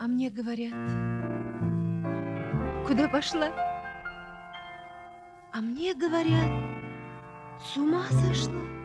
А мне говорят: "Куда пошла?" А мне говорят: "С ума сошла".